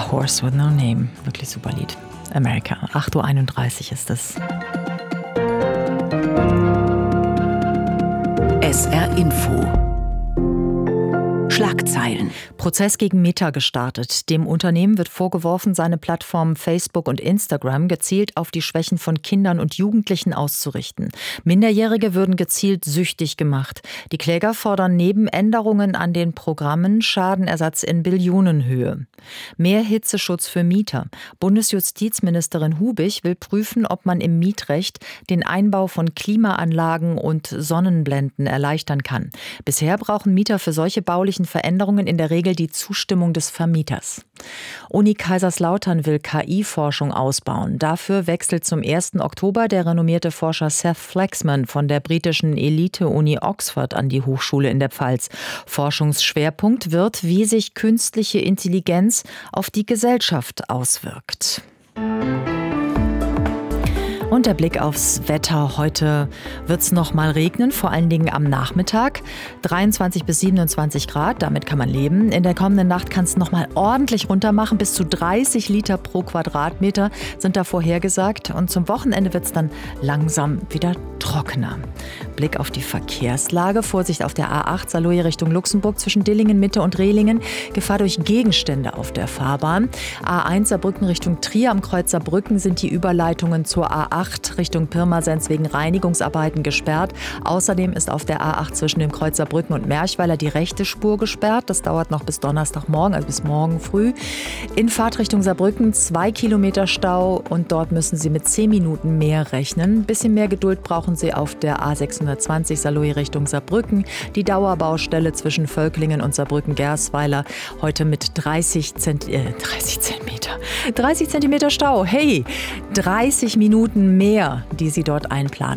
Horse with No Name. Wirklich super Lied. America. 8:31 Uhr ist es. SR Info. Schlagzeilen. Prozess gegen Meta gestartet. Dem Unternehmen wird vorgeworfen, seine Plattformen Facebook und Instagram gezielt auf die Schwächen von Kindern und Jugendlichen auszurichten. Minderjährige würden gezielt süchtig gemacht. Die Kläger fordern neben Änderungen an den Programmen Schadenersatz in Billionenhöhe. Mehr Hitzeschutz für Mieter. Bundesjustizministerin Hubich will prüfen, ob man im Mietrecht den Einbau von Klimaanlagen und Sonnenblenden erleichtern kann. Bisher brauchen Mieter für solche baulichen Veränderungen in der Regel die Zustimmung des Vermieters. Uni Kaiserslautern will KI-Forschung ausbauen. Dafür wechselt zum 1. Oktober der renommierte Forscher Seth Flaxman von der britischen Elite-Uni Oxford an die Hochschule in der Pfalz. Forschungsschwerpunkt wird, wie sich künstliche Intelligenz auf die Gesellschaft auswirkt. Und der Blick aufs Wetter. Heute wird es noch mal regnen, vor allen Dingen am Nachmittag. 23 bis 27 Grad, damit kann man leben. In der kommenden Nacht kann es noch mal ordentlich runter machen. Bis zu 30 Liter pro Quadratmeter sind da vorhergesagt. Und zum Wochenende wird es dann langsam wieder trockener. Blick auf die Verkehrslage. Vorsicht auf der A8 Saarlouis Richtung Luxemburg zwischen Dillingen, Mitte und Rehlingen. Gefahr durch Gegenstände auf der Fahrbahn. A1 Saarbrücken Richtung Trier am Kreuz Saarbrücken sind die Überleitungen zur A8 Richtung Pirmasens wegen Reinigungsarbeiten gesperrt. Außerdem ist auf der A8 zwischen dem Kreuz Saarbrücken und Merchweiler die rechte Spur gesperrt. Das dauert noch bis Donnerstagmorgen, also bis morgen früh. In Fahrtrichtung Saarbrücken 2 Kilometer Stau und dort müssen Sie mit 10 Minuten mehr rechnen. Ein bisschen mehr Geduld brauchen Sie auf der A620 Saarlouis Richtung Saarbrücken. Die Dauerbaustelle zwischen Völklingen und Saarbrücken-Gersweiler heute mit 30 Zentimeter Stau. Hey, 30 Minuten mehr, die Sie dort einplanen.